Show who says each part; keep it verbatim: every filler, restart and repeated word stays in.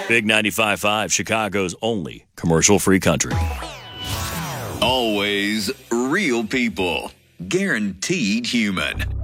Speaker 1: Big ninety-five point five, Chicago's only commercial-free country.
Speaker 2: Always real people. Guaranteed human.